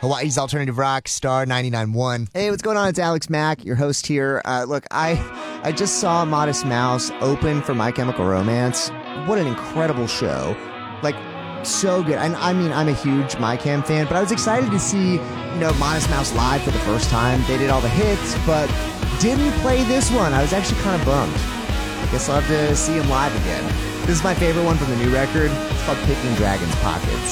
Hawaii's Alternative Rock, Star 99.1. Hey, what's going on? It's Alex Mack, your host here. Look, I just saw Modest Mouse open for My Chemical Romance. What an incredible show. Like, so good. And I mean, I'm a huge My Chem fan, but I was excited to see, Modest Mouse live for the first time. They did all the hits, but didn't play this one. I was actually kind of bummed. I guess I'll have to see him live again. This is my favorite one from the new record. It's called Picking Dragons' Pockets.